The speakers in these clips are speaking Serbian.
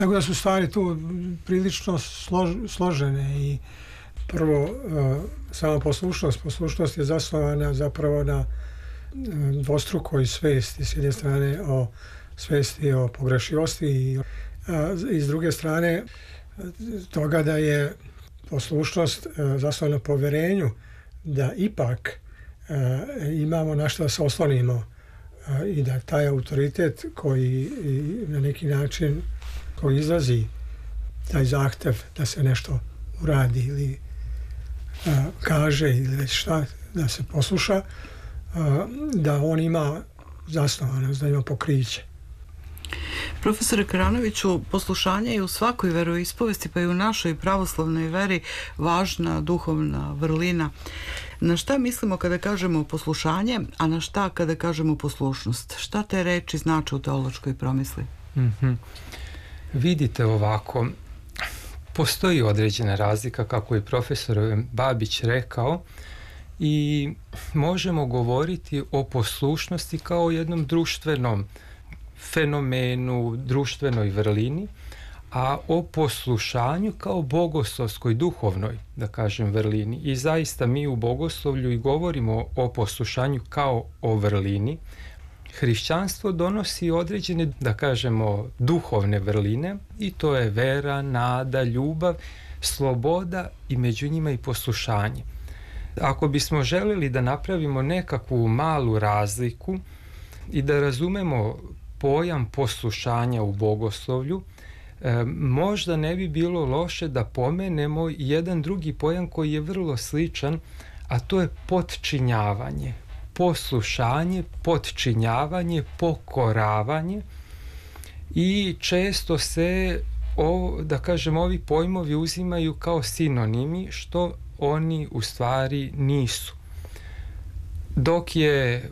Tako da su stvari tu prilično složene i prvo sama poslušnost je zasnovana zapravo na dvostrukoj svesti, s jedne strane o svesti o pogrešivosti i s druge strane toga da je poslušnost zasnovana na povjerenju da ipak imamo na što da se oslonimo i da taj autoritet koji na neki način koji izlazi taj zahtev da se nešto uradi ili kaže ili već šta da se posluša, da on ima zasnovanost, da ima pokriće. Profesore Karanoviću, poslušanje je u svakoj veroispovesti, pa i u našoj pravoslavnoj veri, važna duhovna vrlina. Na šta mislimo kada kažemo poslušanje, a na šta kada kažemo poslušnost? Šta te reči znače u teološkoj promisli? Vidite ovako, postoji određena razlika, kako je profesor Babić rekao, i možemo govoriti o poslušnosti kao jednom društvenom fenomenu, društvenoj vrlini, a o poslušanju kao bogoslovskoj, duhovnoj, da kažem, vrlini. I zaista mi u bogoslovlju i govorimo o poslušanju kao o vrlini. Hrišćanstvo donosi određene, da kažemo, duhovne vrline i to je vera, nada, ljubav, sloboda i među njima i poslušanje. Ako bismo željeli da napravimo nekakvu malu razliku i da razumemo pojam poslušanja u bogoslovlju, možda ne bi bilo loše da pomenemo jedan drugi pojam koji je vrlo sličan, a to je potčinjavanje. Poslušanje, potčinjavanje, pokoravanje, i često se, da kažem, ovi pojmovi uzimaju kao sinonimi, što oni u stvari nisu. Dok je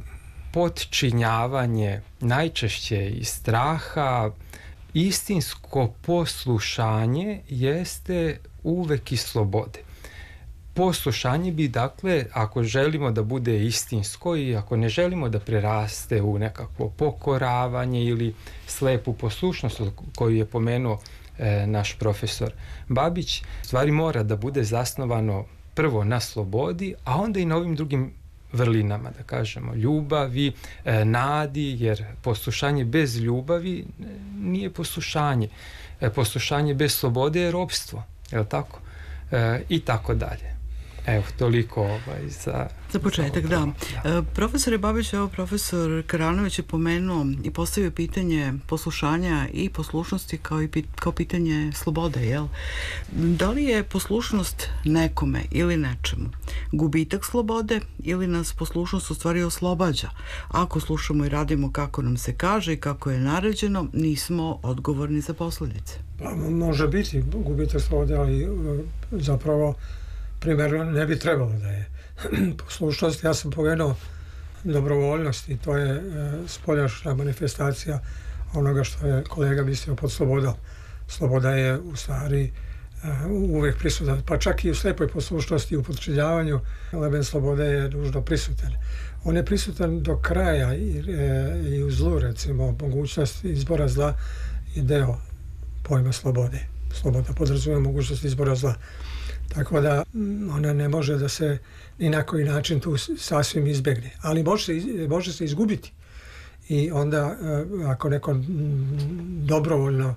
potčinjavanje najčešće iz straha, istinsko poslušanje jeste uvek iz slobode. Poslušanje bi, dakle, ako želimo da bude istinsko i ako ne želimo da preraste u nekakvo pokoravanje ili slepu poslušnost koju je pomenuo naš profesor Babić, stvari mora da bude zasnovano prvo na slobodi, a onda i na ovim drugim vrlinama, da kažemo, ljubavi, nadi, jer poslušanje bez ljubavi nije poslušanje. Poslušanje bez slobode je ropstvo, je li tako? I tako dalje. Evo, toliko za početak, da. Profesore Babić, evo profesor Karanović je pomenuo i postavio pitanje poslušanja i poslušnosti kao pitanje slobode, jel? Da li je poslušnost nekome ili nečemu gubitak slobode ili nas poslušnost u stvari oslobađa? Ako slušamo i radimo kako nam se kaže i kako je naređeno, nismo odgovorni za posljedice. Pa, može biti gubitak slobode, ali zapravo primjerno ne bi trebalo da je. Poslušnost, ja sam pomenuo dobrovoljnost i to je spoljašnja manifestacija onoga što je kolega mislio pod slobodom. Sloboda je u stvari uvijek prisutna, pa čak i u slepoj poslušnosti i u podčinjavanju element slobode je nužno prisutan. On je prisutan do kraja i u zlu, recimo, mogućnost izbora zla je deo pojma slobode. Sloboda podrazumijeva mogućnost izbora zla. Tako da ona ne može da se ni na koji način tu sasvim izbjegne. Ali može se izgubiti. I onda ako neko dobrovoljno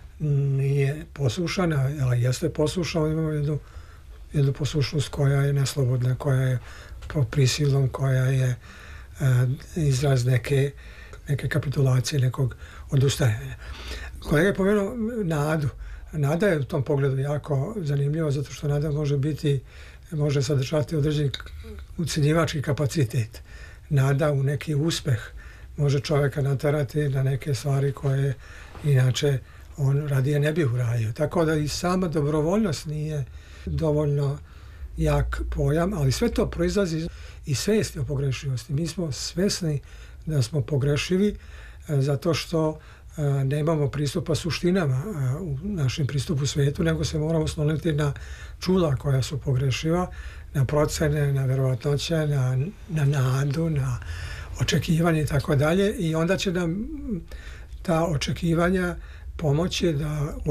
nije poslušan, ali jeste poslušan, imamo jednu poslušnost koja je neslobodna, koja je pod prisilom, koja je izraz neke kapitulacije, nekog odustajanja. Kolega je pomenuo nadu. Nada je u tom pogledu jako zanimljiva, zato što nada može sadržati određeni ucjenjivački kapacitet. Nada u neki uspeh može čovjeka naterati na neke stvari koje inače on radije ne bi uradio. Tako da i sama dobrovoljnost nije dovoljno jak pojam, ali sve to proizlazi iz svijesti o pogrešivosti. Mi smo svjesni da smo pogrešivi zato što nemamo pristupa suštinama u našem pristupu svijetu, nego se moramo osloniti na čula koja su pogrešiva, na procene, na verovatnoće, na nadu, na očekivanje i tako dalje, i onda će nam ta očekivanja pomoći da